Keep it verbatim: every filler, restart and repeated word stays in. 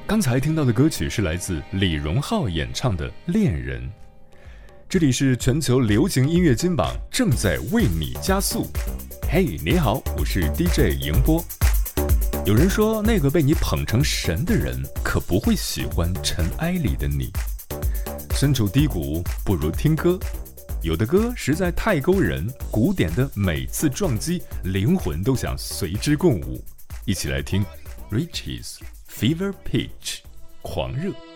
刚才听到的歌曲是来自李荣浩演唱的《恋人》。这里是全球流行音乐金榜，正在为你加速。嘿、hey, 你好，我是 D J 迎波。有人说，那个被你捧成神的人可不会喜欢尘埃里的你。身处低谷，不如听歌。有的歌实在太勾人，古典的每次撞击，灵魂都想随之共舞。一起来听 Riches Fever Pitch 狂热。